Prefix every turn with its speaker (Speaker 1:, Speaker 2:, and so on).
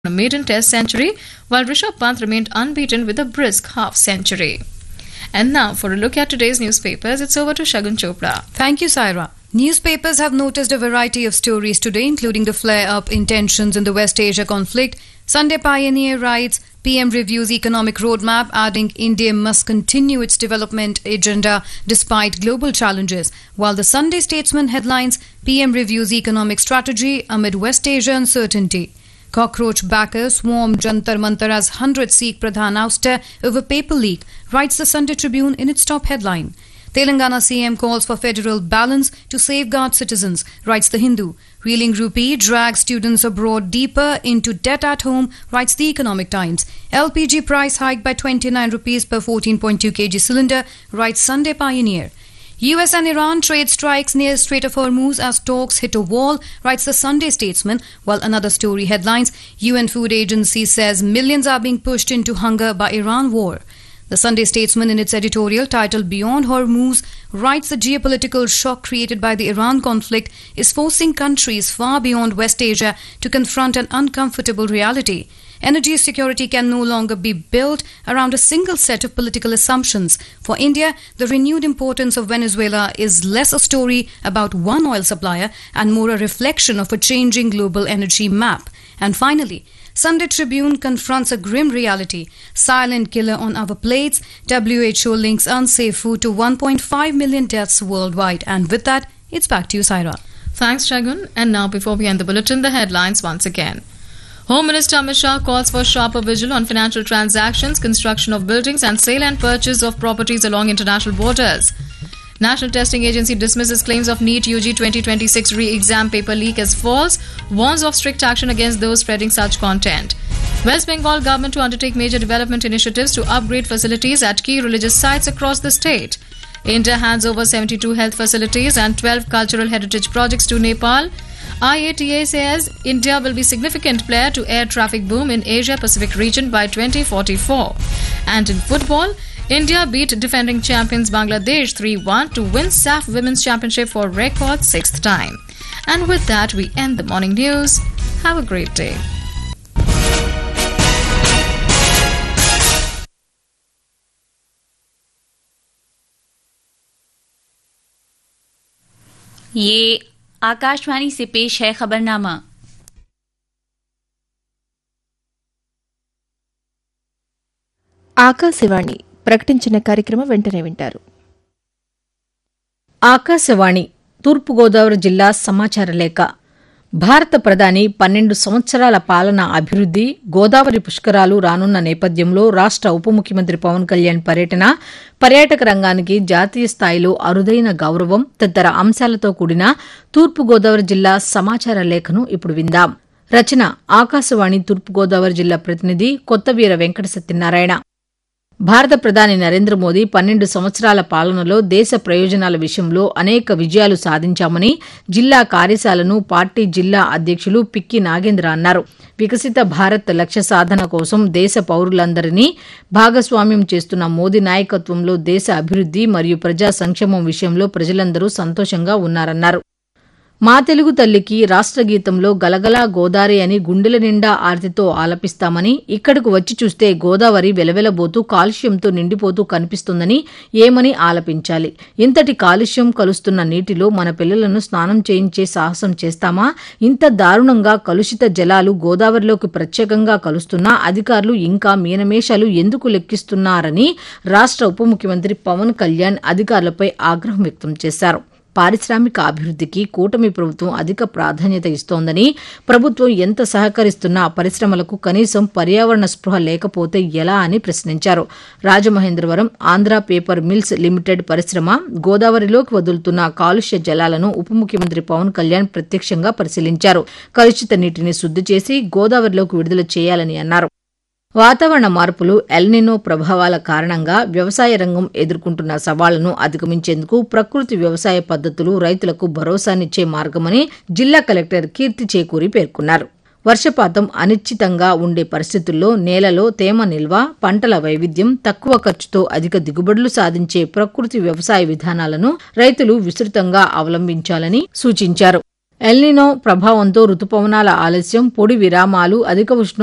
Speaker 1: a maiden Test century, while Rishabh Pant remained unbeaten with a brisk half-century. And now, for a look at today's newspapers, it's over to Shagun Chopra.
Speaker 2: Thank you, Saira. Newspapers have noticed a variety of stories today, including the flare-up in tensions in the West Asia conflict. Sunday Pioneer writes, PM reviews economic roadmap, adding India must continue its development agenda despite global challenges. While the Sunday Statesman headlines, PM reviews economic strategy amid West Asia uncertainty. Cockroach backers swarm Jantar Mantar as 100 Sikh Pradhan ouster over paper leak, writes the Sunday Tribune in its top headline. Telangana CM calls for federal balance to safeguard citizens, writes the Hindu. Reeling rupee drags students abroad deeper into debt at home, writes the Economic Times. LPG price hike by 29 rupees per 14.2 kg cylinder, writes Sunday Pioneer. US and Iran trade strikes near Strait of Hormuz as talks hit a wall, writes the Sunday Statesman, while another story headlines, UN Food Agency says millions are being pushed into hunger by Iran war. The Sunday Statesman in its editorial titled Beyond Hormuz writes the geopolitical shock created by the Iran conflict is forcing countries far beyond West Asia to confront an uncomfortable reality. Energy security can no longer be built around a single set of political assumptions. For India, the renewed importance of Venezuela is less a story about one oil supplier and more a reflection of a changing global energy map. And finally, Sunday Tribune confronts a grim reality. Silent killer on our plates. WHO links unsafe food to 1.5 million deaths worldwide. And with that, it's back to you, Saira.
Speaker 1: Thanks, Shagun. And now, before we end the bulletin, the headlines once again. Home Minister Amit Shah calls for sharper vigil on financial transactions, construction of buildings and sale and purchase of properties along international borders. National Testing Agency dismisses claims of NEET UG 2026 re-exam paper leak as false, warns of strict action against those spreading such content. West Bengal government to undertake major development initiatives to upgrade facilities at key religious sites across the state. India hands over 72 health facilities and 12 cultural heritage projects to Nepal. IATA says India will be significant player to air traffic boom in Asia-Pacific region by 2044. And in football, India beat defending champions Bangladesh 3-1 to win SAF Women's Championship for record 6th time. And with that, we end the morning news. Have a great day.
Speaker 3: ये आकाशवाणी से पेश है खबरनामा।
Speaker 4: ఆకాశవాణి ప్రకటించిన కార్యక్రమం వెంటనే వింటారు.
Speaker 5: ఆకాశవాణి తూర్పుగోదావరి జిల్లా సమాచార లేఖ. భారత ప్రధాని 12 సంవత్సరాల పాలన అభివృద్ది, గోదావరి పుష్కరాలు రానున్న నేపథ్యంలో రాష్ట ఉప ముఖ్యమంత్రి పవన్ కళ్యాణ్ పర్యాటక రంగానికి జాతీయ స్థాయిలో అరుదైన గౌరవం తదితర అంశాలతో కూడిన తూర్పుగోదావరి జిల్లా సమాచార లేఖను ఇప్పుడు విందాం. రచన ఆకాశవాణి తూర్పుగోదావరి జిల్లా ప్రతినిధి కొత్తవీర వెంకట సత్యనారాయణ. భారత ప్రధాని నరేంద్ర మోదీ 12 సంవత్సరాల పాలనలో దేశ ప్రయోజనాల విషయంలో అనేక విజయాలు సాధించామని జిల్లా కార్యశాలను పార్టీ జిల్లా అధ్యక్షులు పిక్కి నాగేంద్ర అన్నారు. వికసిత భారత్ లక్ష్య సాధన కోసం దేశ పౌరులందరినీ భాగస్వామ్యం చేస్తున్న మోదీ నాయకత్వంలో దేశ అభివృద్ది మరియు ప్రజా సంక్షేమం విషయంలో ప్రజలందరూ సంతోషంగా ఉన్నారన్నారు. మా తెలుగు తల్లికి రాష్ట్ర గీతంలో గలగలా గోదావరి అని గుండెల నిండా ఆర్తితో ఆలపిస్తామని, ఇక్కడకు వచ్చి చూస్తే గోదావరి వెలవెలబోతూ కాలుష్యంతో నిండిపోతూ కనిపిస్తుందని ఏమని ఆలపించాలి. ఇంతటి కాలుష్యం కలుస్తున్న నీటిలో మన పిల్లలను స్నానం చేయించే సాహసం చేస్తామా? ఇంత దారుణంగా కలుషిత జలాలు గోదావరిలోకి ప్రత్యేకంగా కలుస్తున్నా అధికారులు ఇంకా మీనమేషాలు ఎందుకు లెక్కిస్తున్నారని రాష్ట్ర ఉప ముఖ్యమంత్రి పవన్ కళ్యాణ్ అధికారులపై ఆగ్రహం వ్యక్తం చేశారు. పారిశ్రామిక అభివృద్దికి కూటమి ప్రభుత్వం అధిక ప్రాధాన్యత ఇస్తోందని, ప్రభుత్వం ఎంత సహకరిస్తున్నా పరిశ్రమలకు కనీసం పర్యావరణ స్పృహ లేకపోతే ఎలా అని ప్రశ్నించారు. Rajamahendravaram Andhra paper mills limited పరిశ్రమ గోదావరిలోకి వదులుతున్న కాలుష్య జలాలను ఉప ముఖ్యమంత్రి పవన్ కళ్యాణ్ ప్రత్యక్షంగా పరిశీలించారు. కలుషిత నీటిని శుద్ది చేసి గోదావరిలోకి విడుదల చేయాలని అన్నారు. వాతావరణ మార్పులు, ఎల్నినో ప్రభావాల కారణంగా వ్యవసాయ రంగం ఎదుర్కొంటున్న సవాళ్లను అధిగమించేందుకు ప్రకృతి వ్యవసాయ పద్దతులు రైతులకు భరోసానిచ్చే మార్గమని జిల్లా కలెక్టర్ కీర్తి చేకూరి పేర్కొన్నారు. వర్షపాతం అనిశ్చితంగా ఉండే పరిస్థితుల్లో నేలలో తేమ నిల్వ, పంటల వైవిధ్యం, తక్కువ ఖర్చుతో అధిక దిగుబడులు సాధించే ప్రకృతి వ్యవసాయ విధానాలను రైతులు విస్తృతంగా అవలంబించాలని సూచించారు. ఎల్నినో ప్రభావంతో రుతుపవనాల ఆలస్యం, పొడి విరామాలు, అధిక ఉష్ణోగ్రతలు